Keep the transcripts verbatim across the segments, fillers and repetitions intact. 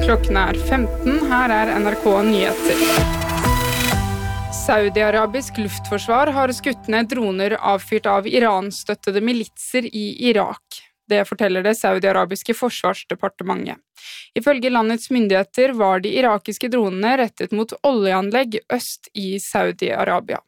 Klokken er femten, her er N R K Nyheter. Saudi-arabisk luftforsvar har skutt ned droner avfyrt av Iran-støttede militser i Irak. Det forteller det saudi-arabiske forsvarsdepartementet. Ifølge landets myndigheter var de irakiske dronene rettet mot oljeanlegg øst i Saudi-Arabia.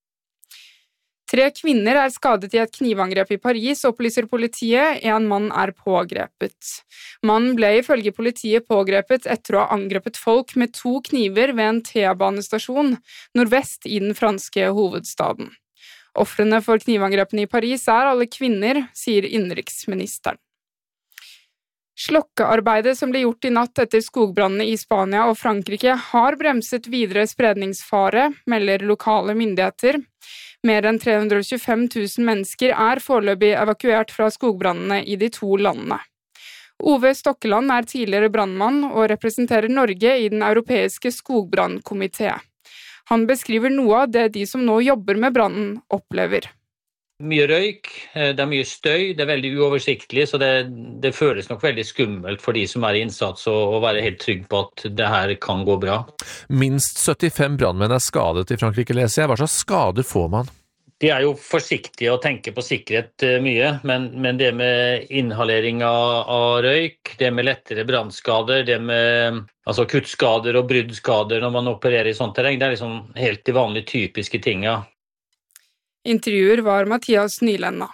Tre kvinner er skadet i et knivangrep i Paris, opplyser politiet. En mann er pågrepet. Mannen ble ifølge politiet pågrepet etter å ha angrepet folk med to kniver ved en T-banestasjon nordvest i den franske hovedstaden. Ofrene for knivangrepene i Paris er alle kvinner, sier innenriksministeren. Slokkearbeidet som ble gjort i natt etter skogbrannene i Spania og Frankrike har bremset videre spredningsfare, melder lokale myndigheter. Mer enn tre hundre og tjuefem tusen mennesker er foreløpig evakuert fra skogbrannene i de to landene. Ove Stokkeland er tidligere brannmann og representerer Norge i den europeiske skogbrannkomité. Han beskriver noe av det de som nå jobber med brannen opplever. Mye røyk, det er mye støy, det er veldig uoversiktlig, så det, det føles nok veldig skummelt for de som er i innsats å være helt trygg på at det her kan gå bra. Minst syttifem brannmenn er skadet i Frankrike, leser jeg. Hva slags skader får man? De er jo forsiktige og tenker på sikkerhet mye, men, men det med inhalering av, av røyk, det med lettere brannskader, det med altså kuttskader og bruddskader når man opererer i sånt terreng, det er liksom helt de vanlige typiske tingene. Intervjuer var Mathias Nylenna.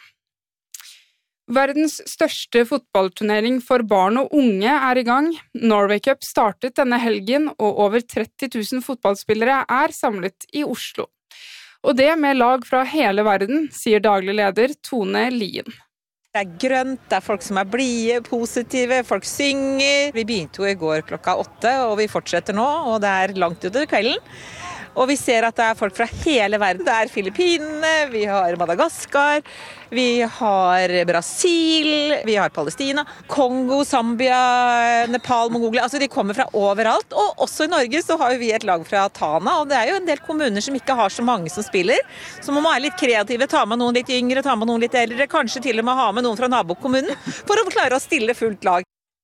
Verdens største fotballturnering for barn og unge er i gang. Norway Cup startet denne helgen, og over tretti tusen fotballspillere er samlet i Oslo. Og det med lag fra hele verden, sier daglig leder Tone Lien. Det er grønt, det er folk som er blide, positive, folk synger. Vi begynte jo i går klokka åtte, og vi fortsetter nå, og det er langt utover kvelden. Og vi ser at det er folk fra hele verden. Det er Filippinene, vi har Madagaskar, vi har Brasil, vi har Palestina, Kongo, Zambia, Nepal, Mongolia. Altså de kommer fra overalt. Og også i Norge så har vi et lag fra Tana, og det er jo en del kommuner som ikke har så mange som spiller. Så man må være litt kreative, ta med noen litt yngre, ta med noen litt eldre, kanskje til og med ha med noen fra nabokommunen, for å klare å stille fullt lag.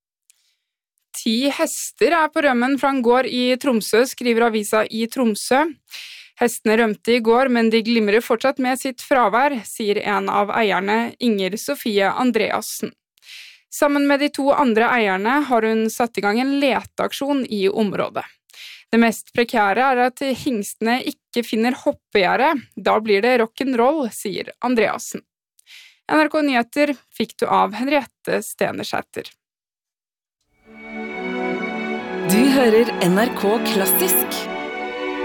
Ti hester er på rømmen fra en gård i Tromsø, skriver avisa i Tromsø. Hestene rømte i går, men de glimrer fortsatt med sitt fravær, sier en av eierne, Inger Sofie Andreassen. Sammen med de to andre eierne har hun satt i gang en leteaksjon i området. Det mest prekære er at hingstene ikke finner hoppegjerde. Da blir det rock'n'roll, sier Andreassen. N R K Nyheter fikk du av Henriette Stenersæter. Du hører N R K Klassisk.